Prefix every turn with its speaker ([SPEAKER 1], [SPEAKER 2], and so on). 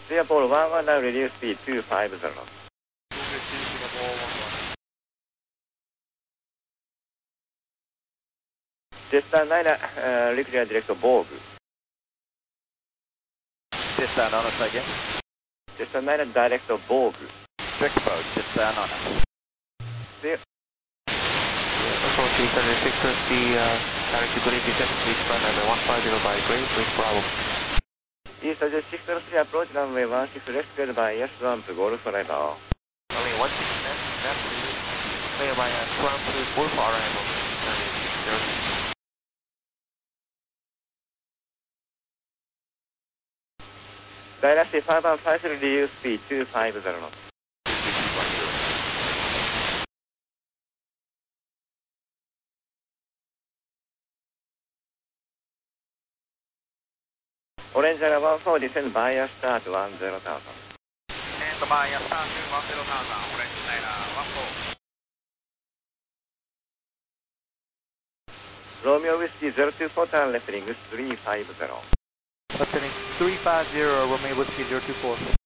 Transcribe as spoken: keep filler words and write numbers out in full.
[SPEAKER 1] Singapore one one nine, reduce speed two five zero knots. Jetstar nine, uh, reclear direct Vogue.
[SPEAKER 2] Jetstar nine, say again.
[SPEAKER 1] Jetstar nine, direct Vogue.
[SPEAKER 2] Direct Vogue, Jetstar nine.
[SPEAKER 1] See you.
[SPEAKER 3] Control three seventy-six, the uh, direct to Green descent, please run over one five zero by Green, please Bravo.
[SPEAKER 1] East six zero three, approach runway one six left, cleared by yes ramp, Golf arrival.
[SPEAKER 3] Runway one six left, left, cleared by yes ramp, Golf arrival.
[SPEAKER 1] Dynasty five one five, reduce speed two five zero knots. Orange Area one four, descend by a start one zero thousand.
[SPEAKER 3] Descend by a start one zero thousand, Orange Area one four.
[SPEAKER 1] Romeo Whiskey zero two four, turn left, ring three five zero.
[SPEAKER 3] Left heading three five zero, Romeo Whiskey zero two four.